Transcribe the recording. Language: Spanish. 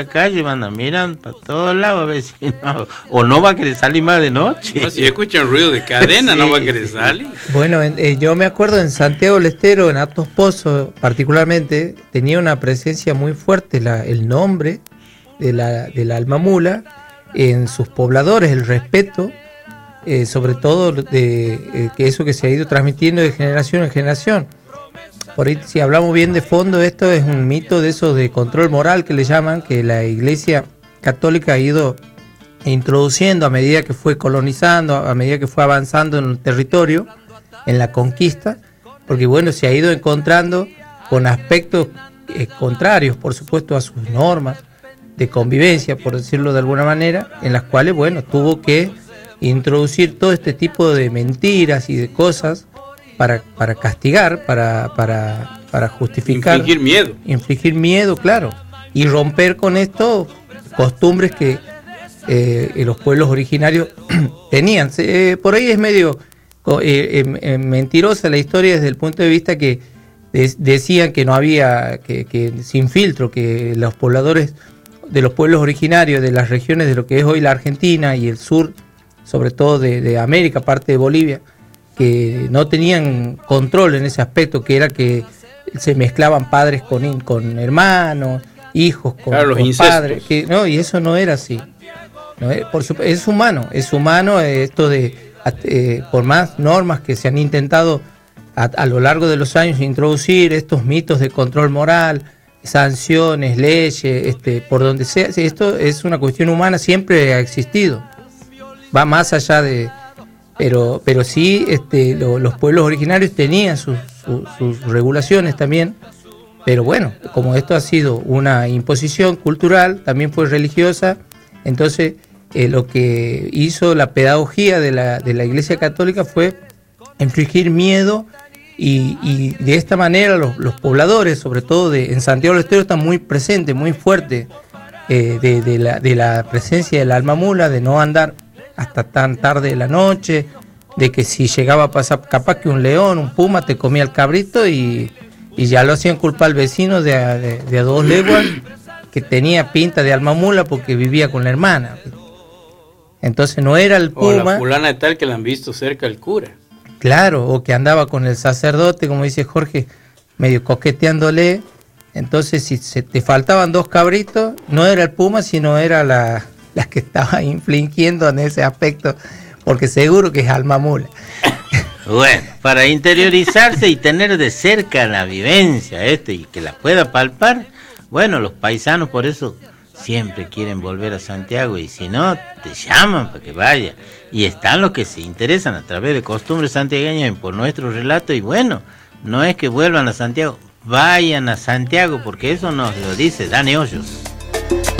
la calle, van a mirar para todos lados a ver si no, o no va a querer salir más de noche. No, si escuchan ruido de cadena, sí, no va a querer salir. Bueno, yo me acuerdo en Santiago del Estero, en Atos Pozos particularmente, tenía una presencia muy fuerte el nombre de la alma mula en sus pobladores, el respeto, sobre todo que eso que se ha ido transmitiendo de generación en generación. Por ahí, si hablamos bien de fondo, esto es un mito de esos de control moral que le llaman, que la Iglesia Católica ha ido introduciendo a medida que fue colonizando, a medida que fue avanzando en el territorio, en la conquista, porque bueno, se ha ido encontrando con aspectos contrarios, por supuesto, a sus normas de convivencia, por decirlo de alguna manera, en las cuales, bueno, tuvo que introducir todo este tipo de mentiras y de cosas para castigar, para justificar. Infligir miedo, claro. Y romper con esto costumbres que los pueblos originarios tenían. Por ahí es medio mentirosa la historia desde el punto de vista que decían que no había, que sin filtro, que los pobladores de los pueblos originarios de las regiones de lo que es hoy la Argentina y el sur, sobre todo de América, parte de Bolivia, que no tenían control en ese aspecto, que era que se mezclaban padres con hermanos, hijos con padres, no, y eso no era así. No, es humano esto de por más normas que se han intentado a lo largo de los años introducir, estos mitos de control moral, sanciones, leyes, por donde sea, esto es una cuestión humana, siempre ha existido, va más allá de, pero sí, los pueblos originarios tenían sus regulaciones también, pero bueno, como esto ha sido una imposición cultural, también fue religiosa, entonces lo que hizo la pedagogía de la Iglesia Católica fue infligir miedo. Y de esta manera los pobladores, sobre todo en Santiago del Estero, están muy presentes, muy fuertes de la presencia del alma mula, de no andar hasta tan tarde de la noche, de que si llegaba a pasar capaz que un león, un puma, te comía el cabrito y ya lo hacían culpar al vecino de a 2 leguas que tenía pinta de alma mula porque vivía con la hermana. Entonces no era el puma. O la fulana de tal que la han visto cerca del cura. Claro, o que andaba con el sacerdote, como dice Jorge, medio coqueteándole. Entonces, si te faltaban 2 cabritos, no era el puma, sino era la que estaba infligiendo en ese aspecto, porque seguro que es alma mula. Bueno, para interiorizarse y tener de cerca la vivencia y que la pueda palpar, bueno, los paisanos por eso siempre quieren volver a Santiago, y si no, te llaman para que vaya. Y están los que se interesan a través de costumbres santiagueñas por nuestro relato, y bueno, no es que vuelvan a Santiago, vayan a Santiago, porque eso nos lo dice Dani Hoyos.